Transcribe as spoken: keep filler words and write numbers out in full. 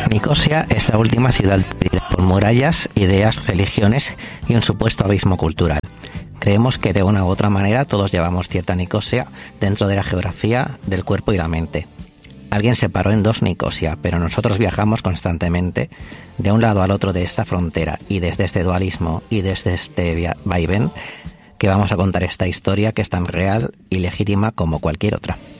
Nicosia es la última ciudad dividida por murallas, ideas, religiones y un supuesto abismo cultural. Creemos que de una u otra manera todos llevamos cierta Nicosia dentro de la geografía del cuerpo y la mente. Alguien se paró en dos Nicosia, pero nosotros viajamos constantemente de un lado al otro de esta frontera, y desde este dualismo y desde este vaivén que vamos a contar esta historia que es tan real y legítima como cualquier otra.